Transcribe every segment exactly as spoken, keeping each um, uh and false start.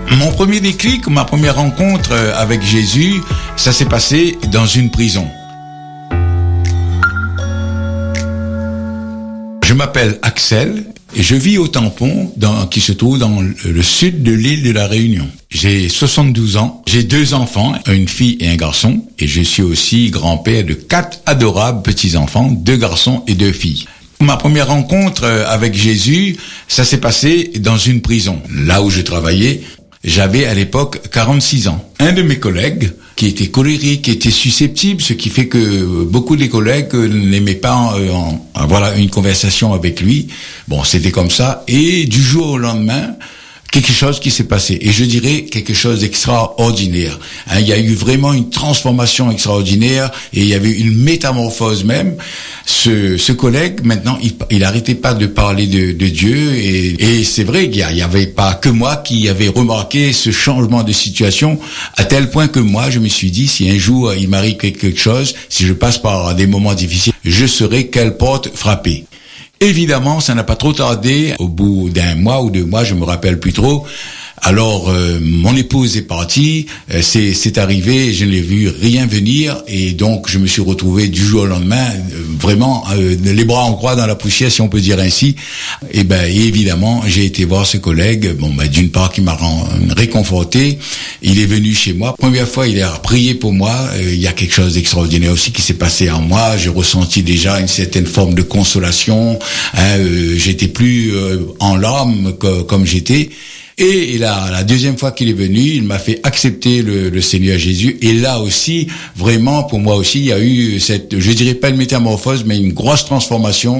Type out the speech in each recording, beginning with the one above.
Mon premier déclic, ma première rencontre avec Jésus, ça s'est passé dans une prison. Je m'appelle Axel et je vis au Tampon, dans, qui se trouve dans le sud de l'île de la Réunion. J'ai soixante-douze ans, j'ai deux enfants, une fille et un garçon, et je suis aussi grand-père de quatre adorables petits-enfants, deux garçons et deux filles. Ma première rencontre avec Jésus, ça s'est passé dans une prison, là où je travaillais. J'avais à l'époque quarante-six ans. Un de mes collègues, qui était colérique, qui était susceptible, ce qui fait que beaucoup des collègues n'aimaient pas euh, en, avoir une conversation avec lui. Bon, c'était comme ça. Et du jour au lendemain, quelque chose qui s'est passé. Et je dirais quelque chose d'extraordinaire. Hein, il y a eu vraiment une transformation extraordinaire et il y avait une métamorphose même. Ce, ce collègue, maintenant, il, il arrêtait pas de parler de, de Dieu et, et c'est vrai qu'il y avait pas que moi qui avait remarqué ce changement de situation à tel point que moi, je me suis dit, si un jour il m'arrive quelque chose, si je passe par des moments difficiles, je saurai quelle porte frapper. Évidemment, ça n'a pas trop tardé. Au bout d'un mois ou deux mois, je me rappelle plus trop. Alors, euh, mon épouse est partie, euh, c'est, c'est arrivé, je n'ai vu rien venir, et donc je me suis retrouvé du jour au lendemain, euh, vraiment euh, les bras en croix dans la poussière, si on peut dire ainsi. Et ben, et évidemment, j'ai été voir ce collègue. Bon, ben, d'une part, qui m'a rend, réconforté. Il est venu chez moi. Première fois, il a prié pour moi. Euh, il y a quelque chose d'extraordinaire aussi qui s'est passé en moi. J'ai ressenti déjà une certaine forme de consolation. Hein, euh, j'étais plus euh, en larmes que, comme j'étais. Et la, la deuxième fois qu'il est venu, il m'a fait accepter le, le Seigneur Jésus. Et là aussi, vraiment, pour moi aussi, il y a eu cette, je dirais pas une métamorphose, mais une grosse transformation.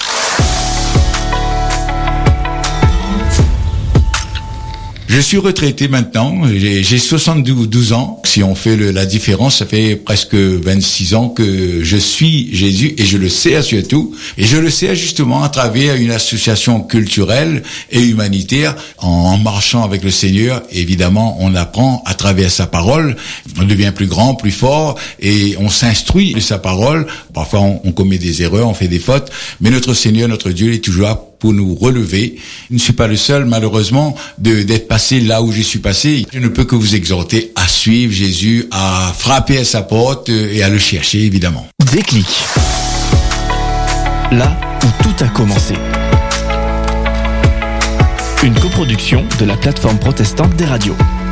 Je suis retraité maintenant, j'ai, j'ai soixante-douze ans. Si on fait le, la différence, ça fait presque vingt-six ans que je suis Jésus et je le sais surtout. Et je le sais justement à travers une association culturelle et humanitaire. En, en marchant avec le Seigneur, évidemment, on apprend à travers sa parole. On devient plus grand, plus fort et on s'instruit de sa parole. Parfois, on, on commet des erreurs, on fait des fautes. Mais notre Seigneur, notre Dieu, est toujours là pour nous relever. Je ne suis pas le seul, malheureusement, de, d'être passé là où je suis passé. Je ne peux que vous exhorter à suivre Jésus, à frapper à sa porte et à le chercher, évidemment. Déclic. Là où tout a commencé. Une coproduction de la plateforme protestante des radios.